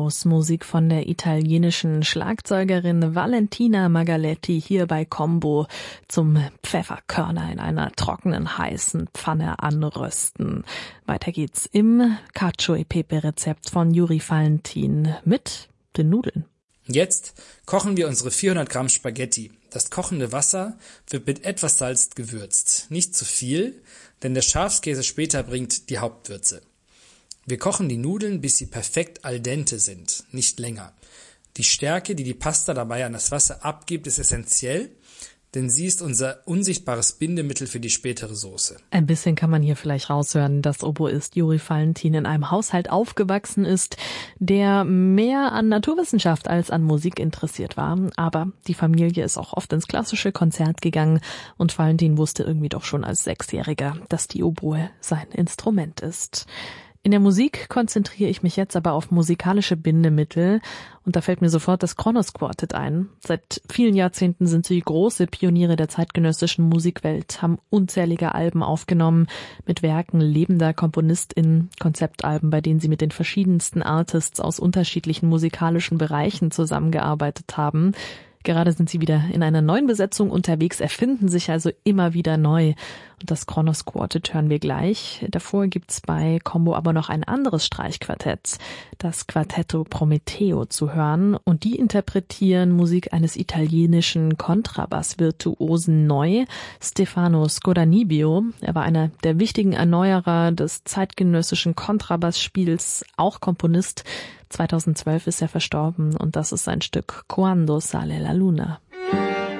Hausmusik von der italienischen Schlagzeugerin Valentina Magaletti hier bei Combo zum Pfefferkörner in einer trockenen, heißen Pfanne anrösten. Weiter geht's im Cacio e Pepe Rezept von Juri Valentin mit den Nudeln. Jetzt kochen wir unsere 400 Gramm Spaghetti. Das kochende Wasser wird mit etwas Salz gewürzt. Nicht zu viel, denn der Schafskäse später bringt die Hauptwürze. Wir kochen die Nudeln, bis sie perfekt al dente sind, nicht länger. Die Stärke, die die Pasta dabei an das Wasser abgibt, ist essentiell, denn sie ist unser unsichtbares Bindemittel für die spätere Soße. Ein bisschen kann man hier vielleicht raushören, dass Oboist Juri Valentin in einem Haushalt aufgewachsen ist, der mehr an Naturwissenschaft als an Musik interessiert war. Aber die Familie ist auch oft ins klassische Konzert gegangen und Valentin wusste irgendwie doch schon als Sechsjähriger, dass die Oboe sein Instrument ist. In der Musik konzentriere ich mich jetzt aber auf musikalische Bindemittel und da fällt mir sofort das Kronos Quartet ein. Seit vielen Jahrzehnten sind sie große Pioniere der zeitgenössischen Musikwelt, haben unzählige Alben aufgenommen mit Werken lebender KomponistInnen, Konzeptalben, bei denen sie mit den verschiedensten Artists aus unterschiedlichen musikalischen Bereichen zusammengearbeitet haben. Gerade sind sie wieder in einer neuen Besetzung unterwegs, erfinden sich also immer wieder neu. Und das Kronos Quartet hören wir gleich. Davor gibt's bei Combo aber noch ein anderes Streichquartett, das Quartetto Prometeo zu hören. Und die interpretieren Musik eines italienischen Kontrabass-Virtuosen neu, Stefano Scodanibio. Er war einer der wichtigen Erneuerer des zeitgenössischen Kontrabassspiels, auch Komponist. 2012 ist er verstorben und das ist sein Stück Quando sale la luna.